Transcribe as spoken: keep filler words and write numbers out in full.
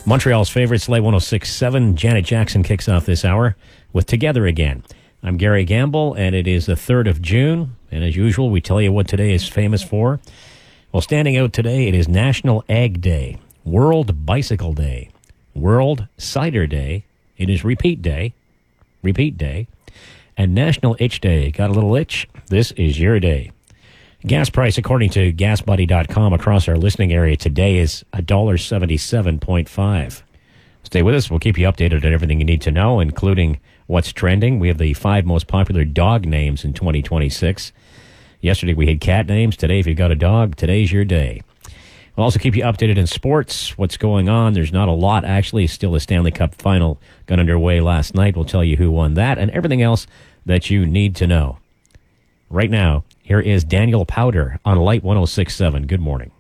Montreal's favorite, Slate one oh six point seven. Janet Jackson kicks off this hour with Together Again. I'm Gary Gamble, and it is the third of June. And as usual, we tell you what today is famous for. Well, standing out today, it is National Egg Day, World Bicycle Day, World Cider Day. It is Repeat Day, Repeat Day, and National Itch Day. Got a little itch? This is your day. Gas price, according to gas buddy dot com, across our listening area today is one dollar seventy-seven point five. Stay with us. We'll keep you updated on everything you need to know, including what's trending. We have the five most popular dog names in twenty twenty-six. Yesterday we had cat names. Today, if you've got a dog, today's your day. We'll also keep you updated in sports, what's going on. There's not a lot, actually. Still the Stanley Cup final got underway last night. We'll tell you who won that and everything else that you need to know. Right now, here is Daniel Powder on Light one oh six point seven. Good morning.